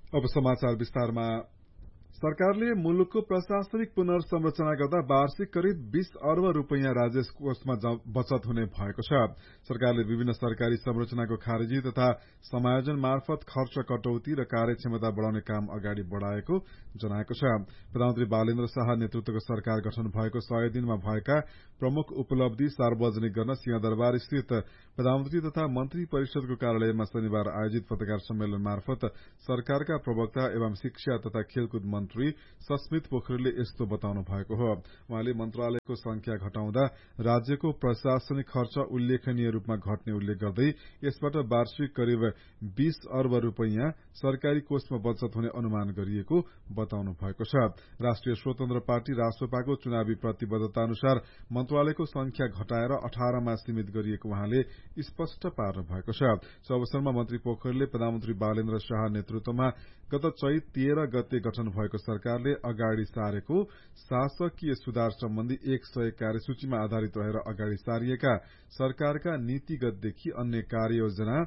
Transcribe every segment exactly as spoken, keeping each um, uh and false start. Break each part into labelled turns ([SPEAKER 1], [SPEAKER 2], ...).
[SPEAKER 1] अब समाचार विस्तारमा। सरकारले मुलुकको प्रशासनिक पुनर्संरचना गर्दा वार्षिक करिब बीस अर्ब रूपियाँ राजस्व कोषमा बचत हुने भएको छ। सरकारले विभिन्न सरकारी संरचनाको खारेजी तथा समायोजन मार्फत खर्च कटौती र कार्यक्षमता बढ़ाउने काम अगाडि बढ़ाएको जनाएको छ। प्रधानमन्त्री बालेन्द्र शाह नेतृत्वको सरकार गठन भएको सय दिनमा भएका प्रमुख उपलब्धि सार्वजनिक गर्न सिंहदरबार स्थित प्रधानमन्त्री तथा मन्त्री परिषदको कार्यालयमा शनिबार आयोजित पत्रकार सम्मेलन मार्फत सरकारका प्रवक्ता एवं शिक्षा तथा खेलकुद मन्त्री सस्मित पोखरेलले यस्तो बताउनु भएको हो। उहाँले मन्त्रालयको संख्या घटाउँदा राज्यको प्रशासनिक खर्च उल्लेखनीय रूपमा घट्ने उल्लेख गर्दै यसबाट वार्षिक करिब बीस अर्ब रूपियाँ सरकारी कोषमा बचत हुने अनुमान गरिएको बताउनु भएको छ। राष्ट्रिय स्वतन्त्र पार्टी रासोपाको चुनावी प्रतिबद्धता अनुसार मन्त्रालयको संख्या घटाएर अठारमा सीमित गरिएको उहाँले स्पष्ट पार्नु भएको छ। सो अवसरमा मन्त्री पोखरेलले प्रधानमन्त्री बालेन्द्र शाह नेतृत्वमा गत चैत तेह्र गते गठन भएको सरकारले अगाडि सारेको शासकीय सुधार सम्बन्धी एक सय कार्यसूचीमा आधारित रहेर अगाडि सारिएका सरकारका नीतिगतदेखि अन्य कार्ययोजना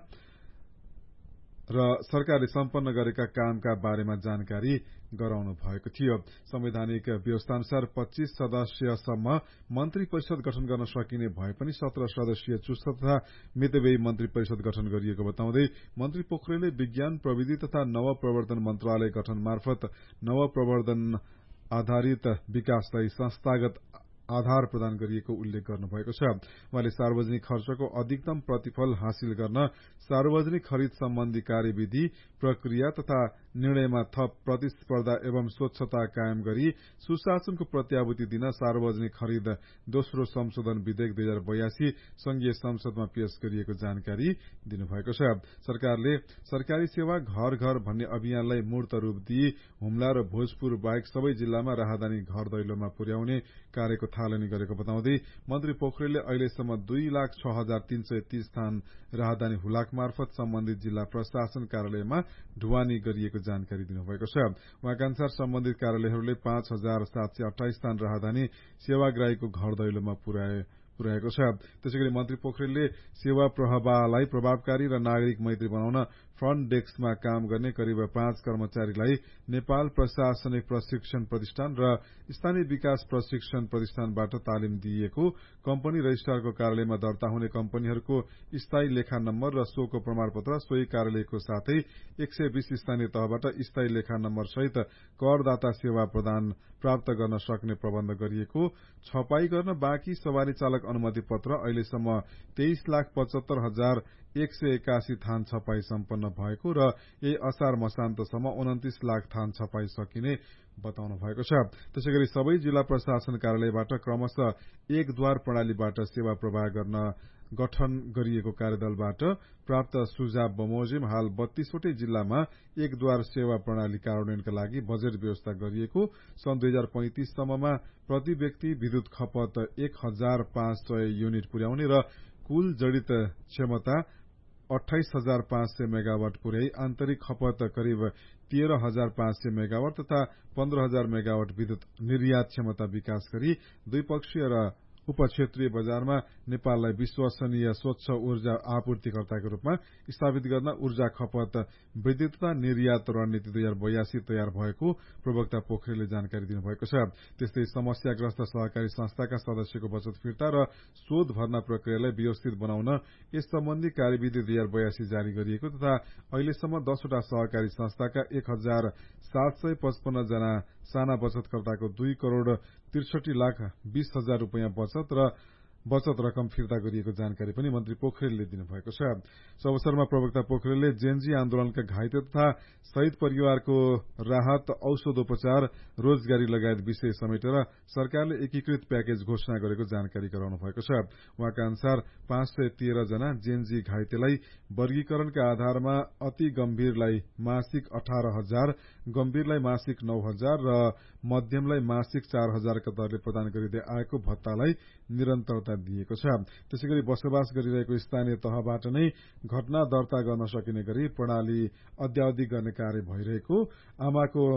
[SPEAKER 1] र सरकारले सम्पन्न गरेका कामका बारेमा जानकारी गराउनु भएको थियो। संवैधानिक व्यवस्थाअनुसार पच्चीस सदस्यसम्म मन्त्री परिषद गठन गर्न सकिने भए पनि सत्र सदस्यीय चुस्त तथा मितव्ययी मन्त्री परिषद गठन गरिएको बताउँदै मन्त्री पोखरेलले विज्ञान प्रविधि तथा नव प्रवर्धन मन्त्रालय गठन मार्फत नव प्रवर्धन आधारित विकासलाई संस्थागत आधार प्रदान गरिएको उल्लेख गर्नुभएको छ। उहाँले सार्वजनिक खर्चको अधिकतम प्रतिफल हासिल गर्न सार्वजनिक खरिद सम्बन्धी कार्यविधि प्रक्रिया तथा निर्णयमा थप प्रतिस्पर्धा एवं स्वच्छता कायम गरी सुशासनको प्रत्याभूति दिन सार्वजनिक खरिद दोस्रो संशोधन विधेयक दुई हजार बयासी संघीय संसदमा पेश गरिएको जानकारी दिनुभएको छ। सरकारले सरकारी सेवा घर घर भन्ने अभियानलाई मूर्त रूप दिई हुम्ला र भोजपुर बाहेक सबै जिल्लामा राहदानी घर दैलोमा पुर्याउने कार्यको थालनी गरेको बताउँदै मन्त्री पोखरेलले अहिलेसम्म दुई लाख छ हजार तीन सय तीस थान राहदानी हुलाक मार्फत सम्बन्धित जिल्ला प्रशासन कार्यालयमा ढुवानी गरिएको जानकारी दिनुभएको छ। उहाँका अनुसार सम्बन्धित कार्यालयहरूले पाँच हजार सात सय अठाइस थान राहदानी सेवाग्राहीको घर दैलोमा पुर्याए पुर्याएको छ। त्यसैगरी मन्त्री पोखरेलले सेवा प्रवाहलाई प्रभावकारी र नागरिक मैत्री बनाउन फ्रन्ट डेस्कमा काम गर्ने करिब पाँच कर्मचारीलाई नेपाल प्रशासनिक प्रशिक्षण प्रतिष्ठान र स्थानीय विकास प्रशिक्षण प्रतिष्ठानबाट तालिम दिइएको कम्पनी रजिस्ट्रारको कार्यालयमा दर्ता हुने कम्पनीहरूको स्थायी लेखा नम्बर र सोको प्रमाणपत्र सोही कार्यालयको साथै एक सय बीस स्थानीय तहबाट स्थायी लेखा नम्बर सहित करदाता सेवा प्रदान प्राप्त गर्न सक्ने प्रबन्ध गरिएको छपाई गर्न बाँकी सवारी चालक अनुमति पत्र अहिलेसम्म तेइस लाख पचहत्तर हजार एक सय एकासी थान छपाई सम्पन्न भएको र यही असार मसान्तसम्म उन्तिस लाख थान छपाई सकिने बताउनु भएको छ। त्यसैगरी सबै जिल्ला प्रशासन कार्यालयबाट क्रमशः एक द्वार प्रणालीबाट सेवा प्रवाह गर्न गठन गरिएको कार्यदलबाट प्राप्त सुझाव बमोजिम हाल बत्तीसवटै जिल्लामा एक द्वार सेवा प्रणाली कार्यान्वयनका लागि बजेट व्यवस्था गरिएको सन् दुई हजार पैंतिससम्ममा प्रति व्यक्ति विद्युत खपत एक हजार पाँच सय युनिट पुर्याउने र कुल जडित क्षमता अठाइस हजार पाँच सय मेगावाट पुर्याई आन्तरिक खपत करिब तेह्र हजार पाँच सय मेगावाट तथा पन्ध्र हजार मेगावाट विद्युत निर्यात क्षमता विकास गरी द्विपक्षीय र उपक्षेत्रीय बजारमा नेपाललाई विश्वसनीय स्वच्छ ऊर्जा आपूर्तिकर्ताको रूपमा स्थापित गर्न ऊर्जा खपत वृद्धि तथा निर्यात रणनीति दुई हजार बयासी तयार भएको प्रवक्ता पोखरेलले जानकारी दिनुभएको छ। त्यस्तै समस्याग्रस्त सहकारी संस्थाका सदस्यको बचत फिर्ता र शोध भर्ना प्रक्रियालाई व्यवस्थित बनाउन यस सम्बन्धी कार्यविधि दुई हजार बयासी जारी गरिएको तथा अहिलेसम्म दसवटा सहकारी संस्थाका एक हजार सात सय पचपन्न जना साना बचतकर्ताको दुई करोड़ त्रिसठी लाख बीस हजार रूपियाँ बचत र बचत रकम फिर्ता गरिएको जानकारी पनि मन्त्री पोखरेलले दिनुभएको छ। सो अवसरमा प्रवक्ता पोखरेलले जेनजी आन्दोलनका घाइते तथा शहीद परिवारको राहत औषधोपचार रोजगारी लगायत विषय समेटेर सरकारले एकीकृत प्याकेज घोषणा गरेको जानकारी गराउनु भएको छ। उहाँका अनुसार पाँच सय तेह्र जना जेनजी घाइतेलाई वर्गीकरणका आधारमा अति गम्भीरलाई मासिक अठार हजार गम्भीरलाई मासिक नौ हजार र मध्यमलाई मासिक चार हजारका दरले प्रदान गरिँदै आएको भत्तालाई निरन्तरता दिएको छ। त्यसैगरी बसोबास गरिरहेको स्थानीय तहबाट नै घटना दर्ता गर्न सकिने गरी प्रणाली अद्यावधि गर्ने कार्य भइरहेको आमाको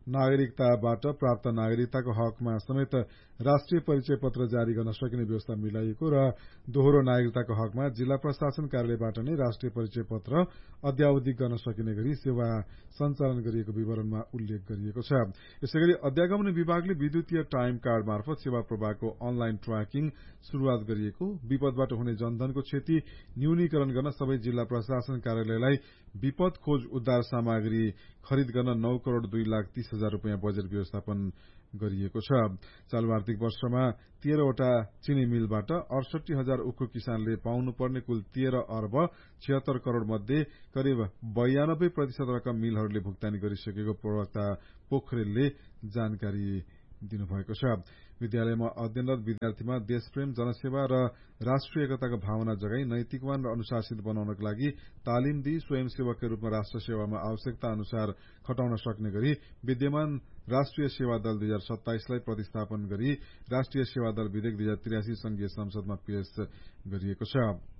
[SPEAKER 1] नागरिकताबाट प्राप्त नागरिकताको हकमा समेत राष्ट्रिय परिचय पत्र जारी गर्न सकिने व्यवस्था मिलाइएको र दोहोरो नागरिकताको हकमा जिल्ला प्रशासन कार्यालयबाट नै राष्ट्रिय परिचय पत्र अद्यावधिक गर्न सकिने गरी सेवा सञ्चालन गरिएको विवरणमा उल्लेख गरिएको छ। यसैगरी अध्यागमन विभागले विद्युतीय टाइम कार्ड मार्फत सेवा प्रवाहको अनलाइन ट्र्याकिङ शुरूआत गरिएको, विपदबाट हुने जनधनको क्षति न्यूनीकरण गर्न सबै जिल्ला प्रशासन कार्यालयलाई विपद खोज उद्धार सामग्री खरिद गर्न नौ करोड़ दुई लाख तीस हजार रूपियाँ बजेट व्यवस्थापन गरिएको छ। चालू आर्थिक वर्षमा तेह्रवटा चिनी मिलबाट अडसठी हजार उखु किसानले पाउनुपर्ने कुल तेह्र अर्ब छिहत्तर करोड़ मध्ये करिब बयानब्बे प्रतिशत रकम मिलहरूले भुक्तानी गरिसकेको प्रवक्ता पोखरेलले जानकारी दिनुभएको छ। विद्यालयमा अध्ययनरत विद्यार्थीमा देशप्रेम, जनसेवा र राष्ट्रिय एकताको भावना जगाई नैतिकवान र अनुशासित बनाउनका लागि तालिम दिई स्वयंसेवकका रूपमा राष्ट्र सेवामा आवश्यकता अनुसार खटाउन सक्ने गरी विद्यमान राष्ट्रिय सेवा दल दुई हजार सत्ताइसलाई प्रतिस्थापन गरी राष्ट्रिय सेवा दल विधेयक दुई हजार त्रियासी संघीय संसदमा पेश गरिएको छ।